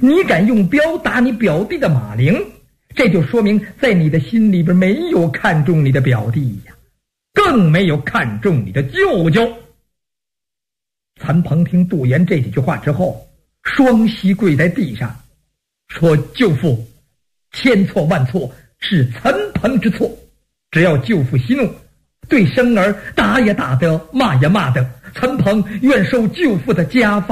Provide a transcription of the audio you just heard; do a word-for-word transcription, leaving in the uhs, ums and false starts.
你敢用镖打你表弟的马陵，这就说明在你的心里边没有看中你的表弟呀，更没有看中你的舅舅。陈鹏听杜岩这几句话之后，双膝跪在地上，说：舅父，千错万错，是陈鹏之错，只要舅父息怒，对生儿打也打得，骂也骂得，陈鹏愿受舅父的家法。